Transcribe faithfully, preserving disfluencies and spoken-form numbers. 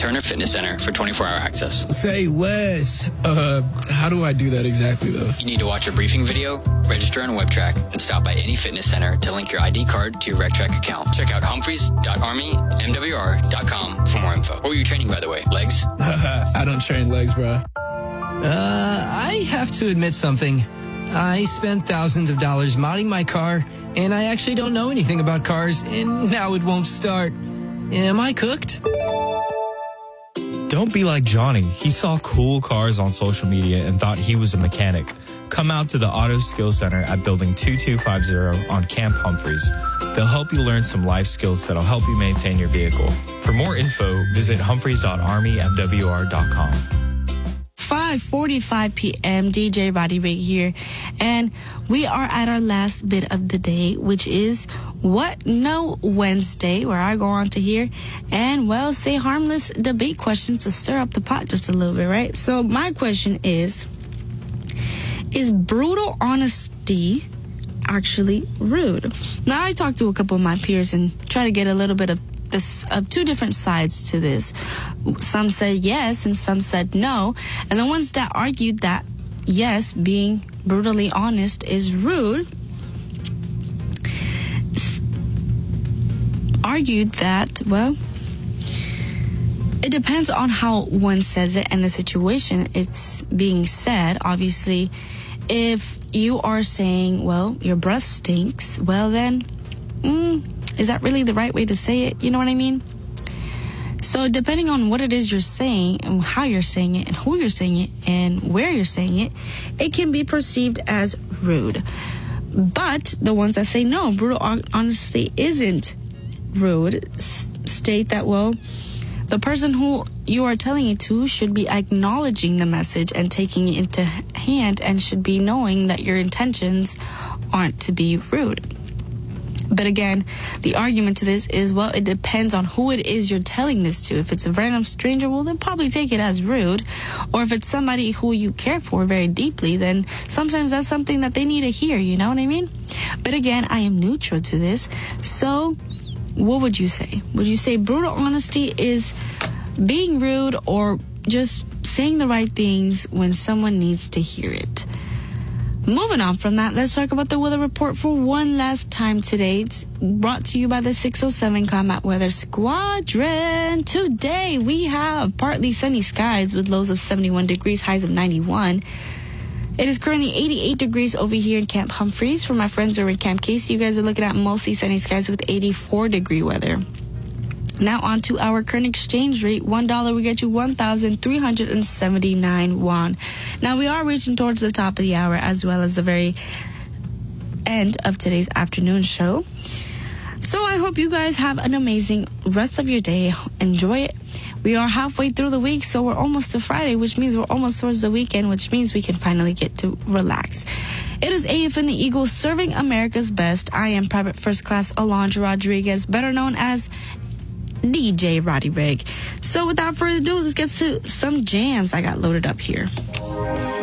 Turner Fitness Center for twenty-four hour access. Say less. Uh, how do I do that exactly, though? You need to watch a briefing video, register on WebTrack, and stop by any fitness center to link your I D card to your RecTrack account. Check out humphreys dot army m w r dot com for more info. What were you training, by the way? Legs? I don't train legs, bro. Uh, I have to admit something. I spent thousands of dollars modding my car, and I actually don't know anything about cars, and now it won't start. Am I cooked? Don't be like Johnny. He saw cool cars on social media and thought he was a mechanic. Come out to the Auto Skills Center at Building two two five zero on Camp Humphreys. They'll help you learn some life skills that'll help you maintain your vehicle. For more info, visit humphreys dot army m w r dot com. five forty-five p.m. D J Roddy Rig here, and we are at our last bit of the day, which is What No Wednesday, where I go on to here and, well, say harmless debate questions to stir up the pot just a little bit, right? So my question is, is brutal honesty actually rude? Now, I talked to a couple of my peers and try to get a little bit of this of two different sides to this. Some said yes and some said no. And the ones that argued that yes, being brutally honest is rude, argued that, well, it depends on how one says it and the situation it's being said. Obviously, if you are saying, well, your breath stinks, well then, mm, is that really the right way to say it? You know what I mean? So depending on what it is you're saying and how you're saying it and who you're saying it and where you're saying it, it can be perceived as rude. But the ones that say no, brutal honesty isn't rude, s- state that, well, the person who you are telling it to should be acknowledging the message and taking it into hand and should be knowing that your intentions aren't to be rude. But again, the argument to this is, well, it depends on who it is you're telling this to. If it's a random stranger, well, they'll probably take it as rude. Or if it's somebody who you care for very deeply, then sometimes that's something that they need to hear, you know what I mean? But again, I am neutral to this. So what would you say? Would you say brutal honesty is being rude or just saying the right things when someone needs to hear it? Moving on from that, let's talk about the weather report for one last time today. It's brought to you by the six oh seven Combat Weather Squadron. Today, we have partly sunny skies with lows of seventy-one degrees, highs of ninety-one. It is currently eighty-eight degrees over here in Camp Humphreys. For my friends over in Camp Casey, you guys are looking at mostly sunny skies with eighty-four degree weather. Now on to our current exchange rate. One dollar, we get you one thousand three hundred seventy-nine won. Now we are reaching towards the top of the hour as well as the very end of today's afternoon show. So I hope you guys have an amazing rest of your day. Enjoy it. We are halfway through the week, so we're almost to Friday, which means we're almost towards the weekend, which means we can finally get to relax. It is A F and the Eagles serving America's best. I am Private First Class Alondra Rodriguez, better known as D J Roddy Rig. So without further ado, let's get to some jams I got loaded up here.